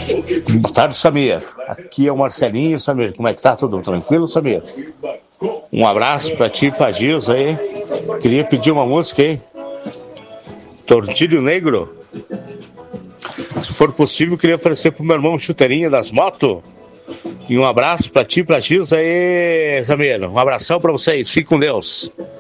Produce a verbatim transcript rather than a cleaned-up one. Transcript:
Boa tarde, Samir. Aqui é o Marcelinho, Samir. Como é que tá? Tudo tranquilo, Samir? Um abraço pra ti e pra Gilza aí. Queria pedir uma música aí. Tortilho Negro. Se for possível, queria oferecer pro meu irmão Chuteirinha das Motos. E um abraço pra ti e pra Gilza aí, Samir. Um abração pra vocês. Fique com Deus.